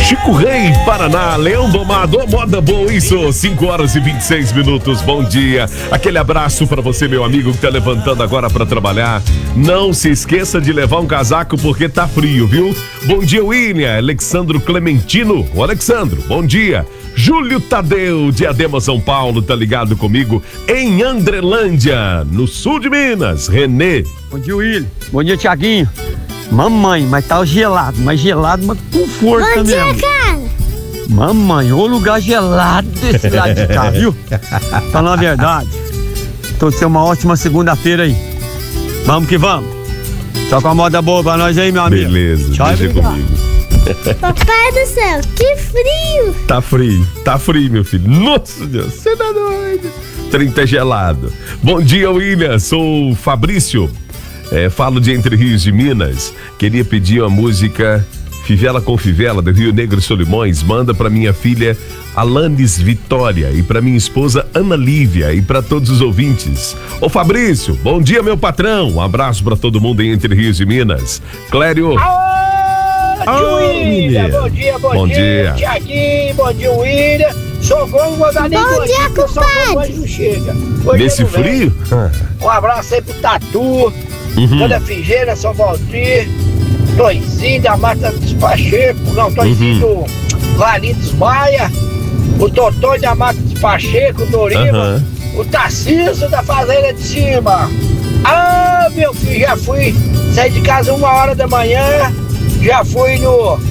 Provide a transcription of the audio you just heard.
Chico Rei, Paraná, Leão Domado, moda boa, isso, 5 horas e 26 minutos, bom dia. Aquele abraço pra você, meu amigo, que tá levantando agora pra trabalhar. Não se esqueça de levar um casaco porque tá frio, viu? Bom dia, William, Alexandro Clementino. Ô, Alexandro, bom dia. Júlio Tadeu, Diadema, São Paulo, tá ligado comigo em Andrelândia, no sul de Minas. Renê. Bom dia, William. Bom dia, Tiaguinho. Mamãe, mas tá gelado, mas com força mesmo. Bom dia, cara. Mamãe, ô lugar gelado desse lado de cá, viu? Tá na verdade. Então, ser uma ótima segunda-feira aí. Vamos que vamos. Só com a moda boa pra nós aí, meu amigo. Beleza, tchau, deixa comigo. Papai do céu, que frio. Tá frio, meu filho. Nossa Deus, você tá doido. 30 gelado. Bom dia, William, sou o Fabrício. Falo de Entre Rios de Minas. Queria pedir uma música Fivela com Fivela, do Rio Negro Solimões. Manda pra minha filha Alanis Vitória e pra minha esposa Ana Lívia e pra todos os ouvintes. Ô Fabrício, bom dia, meu patrão. Um abraço pra todo mundo em Entre Rios de Minas. Clério. William, bom dia. Tiaguinho, bom dia, William. Socorro, vou dar nem bom dia, compadre. Não chega. Nesse frio? Um abraço aí pro Tatu, Toda Figueira, São Valdir, Toizinho da Mata dos Pacheco, Toizinho do Claritos Maia, o Totó da Mata dos Pacheco, Doriva, o Tarcísio da Fazenda de Cima. Ah, meu filho, já fui sair de casa 1h da manhã, já fui no